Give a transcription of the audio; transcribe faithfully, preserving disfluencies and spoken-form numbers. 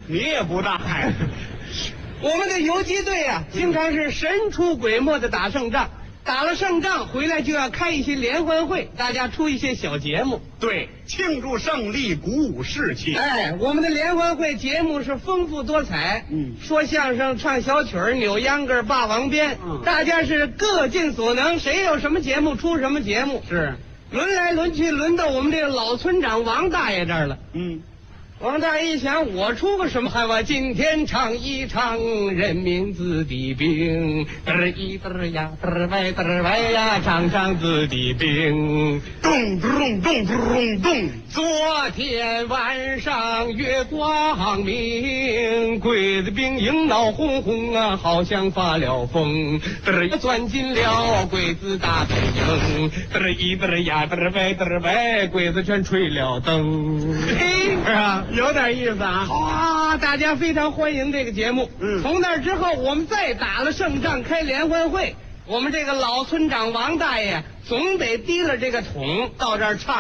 你也不大呀。 我们的游击队啊，经常是神出鬼没的打胜仗，打了胜仗回来就要开一些联欢会，大家出一些小节目。 对，庆祝胜利，鼓舞士气。 哎，我们的联欢会节目是丰富多彩， 嗯， 说相声、唱小曲儿、扭秧歌、霸王鞭， 嗯， 大家是各尽所能，谁有什么节目出什么节目， 是轮来轮去，轮到我们这个老村长王大爷这儿了。 嗯。 王大爷一想，我出个什么汗我今天唱一唱人民子弟兵，嘚儿一嘚儿呀，嘚儿歪嘚儿歪呀，唱唱子弟兵， 咚咚咚咚咚。 昨天晚上月光明，鬼子兵营闹哄哄啊，好像发了疯，嘚儿钻进了鬼子大本营，嘚儿一嘚儿呀，嘚儿歪嘚儿歪，鬼子全吹了灯。嘿，是吧？ 有点意思啊！ 好啊，大家非常欢迎这个节目。 嗯， 从那之后，我们再打了胜仗，开联欢会，我们这个老村长王大爷总得提了这个桶到这儿唱。